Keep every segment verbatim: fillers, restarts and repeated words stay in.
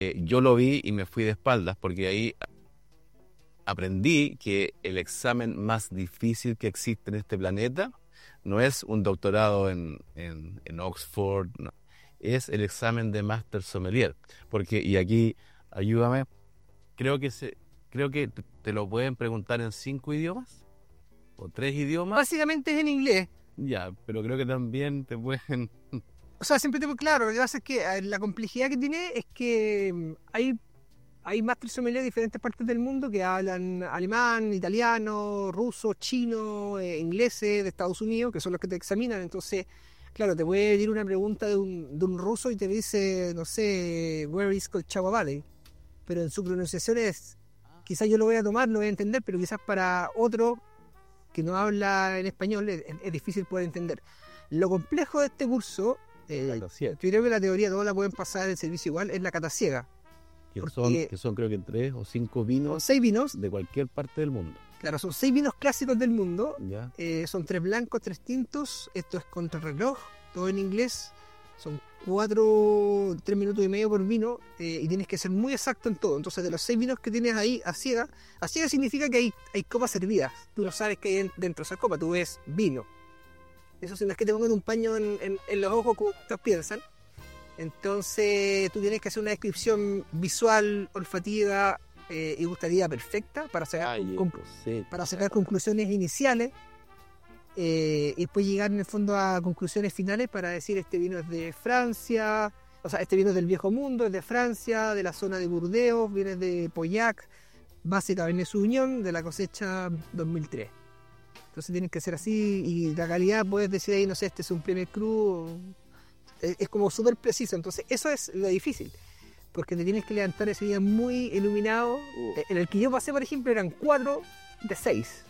eh, yo lo vi y me fui de espaldas porque ahí aprendí que el examen más difícil que existe en este planeta no es un doctorado en, en, en Oxford, no, es el examen de Master Sommelier. Porque, y aquí, ayúdame, creo que se, creo que te, te lo pueden preguntar en cinco idiomas o tres idiomas. Básicamente es en inglés. Ya, pero creo que también te pueden... O sea, siempre tengo claro, lo que pasa es que eh, la complejidad que tiene es que mm, hay, hay Master Sommelier de diferentes partes del mundo que hablan alemán, italiano, ruso, chino, eh, ingleses de Estados Unidos, que son los que te examinan. Entonces, claro, te puede venir una pregunta de un, de un ruso y te dice, no sé, where is Colchagua Valley, pero en su pronunciación es, quizás yo lo voy a tomar, lo voy a entender, pero quizás para otro que no habla en español es, es difícil poder entender. Lo complejo de este curso, eh, yo creo que la teoría todos la pueden pasar en servicio igual, es la cata ciega. Que son, que son creo que tres o cinco vinos, son seis vinos de cualquier parte del mundo. Claro, son seis vinos clásicos del mundo. ¿Ya? Eh, son tres blancos, tres tintos. Esto es contrarreloj, todo en inglés. Son cuatro, tres minutos y medio por vino, eh, y tienes que ser muy exacto en todo. Entonces, de los seis vinos que tienes ahí a ciega, a ciega significa que hay, hay copas servidas. Tú no sabes qué hay dentro de esa copa, tú ves vino. Eso sí, no es que te pongan un paño en, en, en los ojos como ustedes piensan. Entonces, tú tienes que hacer una descripción visual, olfativa eh, y gustativa perfecta para sacar, Ay, con, sí. para sacar conclusiones iniciales. Eh, y después llegar en el fondo a conclusiones finales para decir este vino es de Francia, o sea, este vino es del viejo mundo, es de Francia, de la zona de Burdeos, viene de Pauillac, base Cabernet Sauvignon, de la cosecha dos mil tres. Entonces tienen que ser así, y la calidad puedes decir ahí, no sé, este es un Premier Cru, es, es como súper preciso. Entonces eso es lo difícil, porque te tienes que levantar ese día muy iluminado. Uh. En el que yo pasé, por ejemplo, eran cuatro de seis.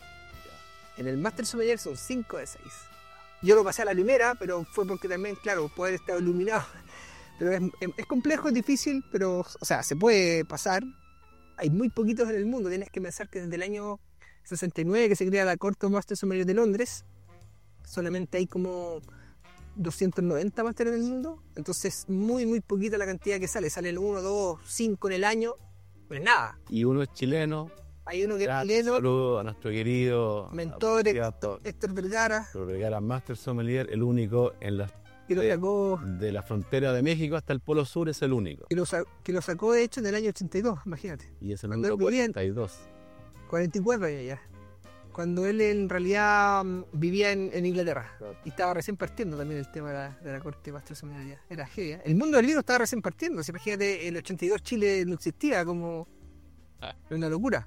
En el Master Sommelier son cinco de seis. Yo lo pasé a la primera, pero fue porque también, claro, puede estar iluminado. Pero es, es complejo, es difícil, pero, o sea, se puede pasar. Hay muy poquitos en el mundo. Tienes que pensar que desde el año sesenta y nueve, que se crea la Corte Master Sommelier de Londres, solamente hay como doscientos noventa Master en el mundo. Entonces, muy, muy poquita la cantidad que sale. Salen uno, dos, cinco en el año, pues nada. Y uno es chileno. Hay uno que es chileno. Saludo a nuestro querido mentor Héctor, Héctor Vergara. Héctor Vergara, Master Sommelier, el único en la que lo sacó de la frontera de México hasta el Polo Sur, es el único. Que lo, que lo sacó de hecho en el año ochenta y dos, imagínate. Y es el número cuarenta y dos. cuarenta y cuatro ya, ya. Cuando él en realidad um, vivía en, en Inglaterra. Claro. Y estaba recién partiendo también el tema de la, de la corte Master Sommelier. Era heavy, ¿eh? El mundo del vino estaba recién partiendo. Si imagínate, en el ochenta y dos Chile no existía, como ah. una locura.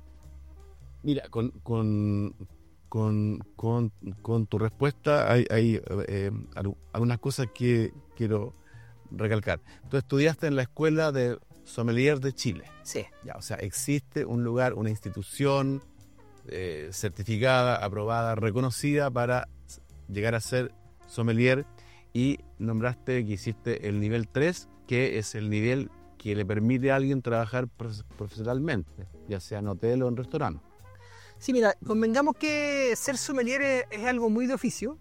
Mira, con, con, con, con, con tu respuesta hay, hay eh, algunas cosas que quiero recalcar. Tú estudiaste en la Escuela de Sommelier de Chile. Sí. Ya, o sea, existe un lugar, una institución eh, certificada, aprobada, reconocida para llegar a ser sommelier, y nombraste que hiciste el nivel tres, que es el nivel que le permite a alguien trabajar profesionalmente, ya sea en hotel o en restaurante. Sí, mira, convengamos que ser sommelier es, es algo muy de oficio.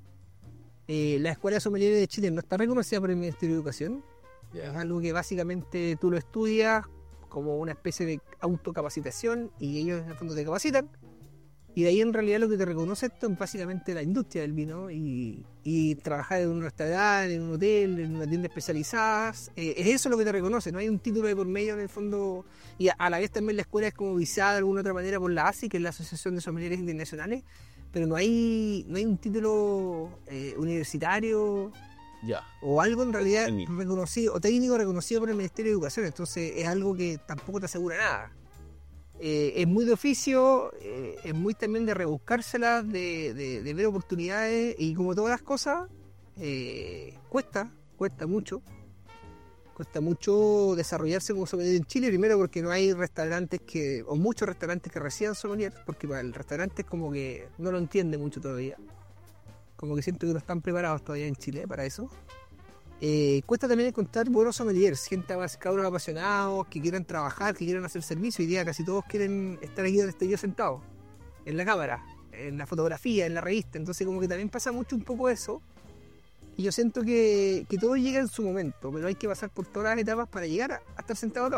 Eh, la Escuela de Sommelier de Chile no está reconocida por el Ministerio de Educación. Yeah. Es algo que básicamente tú lo estudias como una especie de autocapacitación, y ellos en el fondo te capacitan. Y de ahí en realidad lo que te reconoce esto es básicamente la industria del vino, y, y trabajar en un restaurante, en un hotel, en una tienda especializada. Eh, es eso lo que te reconoce, no hay un título de por medio en el fondo. Y a, a la vez también la escuela es como visada de alguna otra manera por la A S I, que es la Asociación de Sommeliers Internacionales, pero no hay, no hay un título eh, universitario yeah. o algo en realidad técnico. reconocido, o técnico reconocido por el Ministerio de Educación. Entonces es algo que tampoco te asegura nada. Eh, es muy de oficio, eh, es muy también de rebuscárselas, de, de, de ver oportunidades, y como todas las cosas, eh, cuesta, cuesta mucho. Cuesta mucho desarrollarse como sommelier en Chile, primero porque no hay restaurantes que, o muchos restaurantes que reciban sommelier, porque para el restaurante es como que no lo entiende mucho todavía. Como que siento que no están preparados todavía en Chile para eso. Eh, cuesta también encontrar buenos sommeliers, gente, cabros apasionados, que quieran trabajar, que quieran hacer servicio. Hoy día casi todos quieren estar aquí donde estoy yo sentado, en la cámara, en la fotografía, en la revista. Entonces como que también pasa mucho un poco eso. Y yo siento que, que todo llega en su momento, pero hay que pasar por todas las etapas para llegar a, a estar sentado acá.